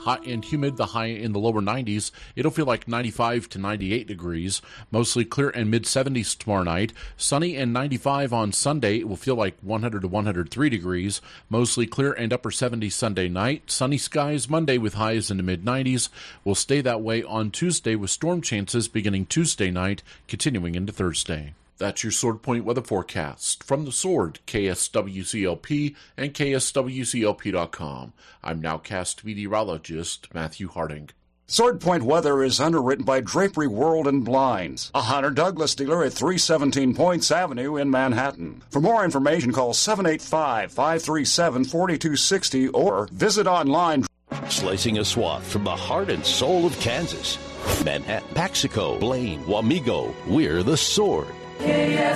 hot and humid, the high in the lower 90s. It'll feel like 95 to 98 degrees. Mostly clear and mid-70s tomorrow night. Sunny and 95 on Sunday. It will feel like 100 to 103 degrees. Mostly clear and upper 70s Sunday night. Sunny skies Monday with highs in the mid-90s. Will stay that way on Tuesday with storm chances beginning Tuesday night, continuing into Thursday. That's your Sword Point weather forecast. From the Sword, KSWCLP and KSWCLP.com. I'm nowcast meteorologist Matthew Harding. Sword Point weather is underwritten by Drapery World and Blinds, a Hunter Douglas dealer at 317 Points Avenue in Manhattan. For more information, call 785-537-4260 or visit online. Slicing a swath from the heart and soul of Kansas. Manhattan, Paxico, Blaine, Wamego. We're the Sword.